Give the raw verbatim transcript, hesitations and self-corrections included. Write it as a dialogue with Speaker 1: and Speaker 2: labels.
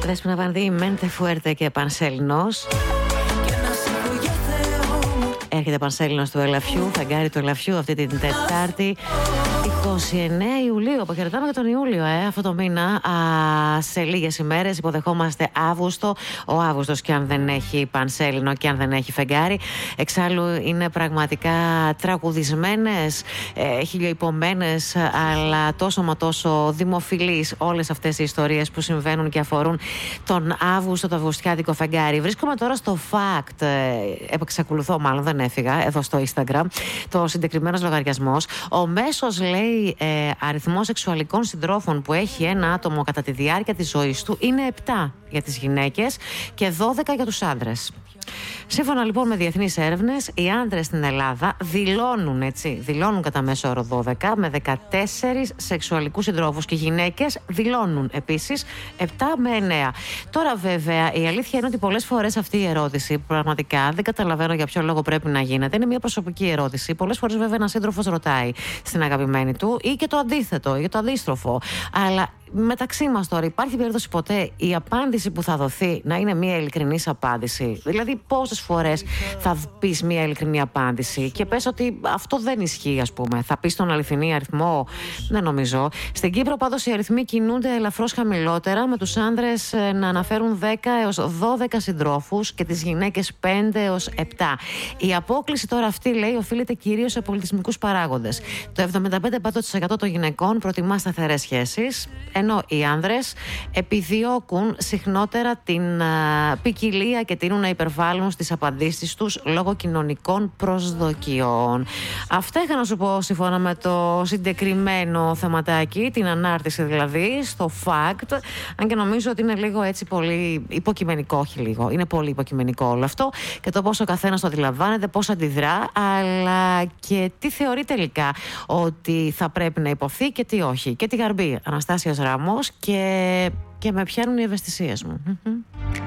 Speaker 1: Δέσποινα Βανδύ, Μέντε Φουέρτε και Πανσέλινος. Έρχεται Πανσέλινος του Ελαφιού, φεγγάρι του Ελαφιού αυτή την Τετάρτη είκοσι εννέα Ιουλίου. Αποχαιρετάμε και τον Ιούλιο, ε, αυτό το μήνα. Α, σε λίγες ημέρες υποδεχόμαστε Αύγουστο. Ο Αύγουστος, και αν δεν έχει Πανσέλινο και αν δεν έχει φεγγάρι. Εξάλλου είναι πραγματικά τραγουδισμένες, ε, χιλιοϊπωμένες, αλλά τόσο μα τόσο δημοφιλείς όλες αυτές οι ιστορίες που συμβαίνουν και αφορούν τον Αύγουστο, το αυγουστιάτικο φεγγάρι. Βρίσκομαι τώρα στο Fact, ε, εξακολουθώ μάλλον, δεν έφυγα, εδώ στο Instagram, το συγκεκριμένος λογαριασμός. Ο μέσος, λέει, ε, αριθμός σεξουαλικών συντρόφων που έχει ένα άτομο κατά τη διάρκεια της ζωής του είναι επτά για τις γυναίκες και δώδεκα για τους άντρες. Σύμφωνα λοιπόν με διεθνείς έρευνες, οι άντρες στην Ελλάδα δηλώνουν, έτσι, δηλώνουν κατά μέσο όρο δώδεκα με δεκατέσσερις σεξουαλικούς συντρόφους και οι γυναίκες δηλώνουν επίσης επτά με εννέα. Τώρα βέβαια η αλήθεια είναι ότι πολλές φορές αυτή η ερώτηση, πραγματικά δεν καταλαβαίνω για ποιο λόγο πρέπει να γίνεται, είναι μια προσωπική ερώτηση. Πολλές φορές βέβαια ένας σύντροφος ρωτάει στην αγαπημένη του ή και το αντίθετο ή το αντίστροφο. Αλλά μεταξύ μας τώρα, υπάρχει περίπτωση ποτέ η απάντηση που θα δοθεί να είναι μια ειλικρινής απάντηση? Δηλαδή, πόσες φορές θα πεις μια ειλικρινή απάντηση και πες ότι αυτό δεν ισχύει, ας πούμε? Θα πεις τον αληθινή αριθμό? Δεν νομίζω. Στην Κύπρο πάντως οι αριθμοί κινούνται ελαφρώς χαμηλότερα, με τους άνδρες να αναφέρουν δέκα έως δώδεκα συντρόφους και τις γυναίκες πέντε έως επτά. Η απόκλιση τώρα αυτή, λέει, οφείλεται κυρίως σε πολιτισμικούς παράγοντες. Το εβδομήντα πέντε τοις εκατό των γυναικών προτιμά σταθερές σχέσεις, ενώ οι άνδρες επιδιώκουν συχνότερα την α, ποικιλία και τείνουν να υπερβάλλουν στις απαντήσεις τους λόγω κοινωνικών προσδοκιών. Αυτά είχα να σου πω σύμφωνα με το συγκεκριμένο θεματάκι, την ανάρτηση δηλαδή, στο Fact. Αν και νομίζω ότι είναι λίγο έτσι πολύ υποκειμενικό, όχι λίγο, είναι πολύ υποκειμενικό όλο αυτό και το πώς ο καθένας το αντιλαμβάνεται, πώς αντιδρά, αλλά και τι θεωρεί τελικά ότι θα πρέπει να υποθεί και τι όχι. Και τη Γαρμπή, Αναστάσιος Ράμος, και, και με πιάνουν οι ευαισθησίες μου.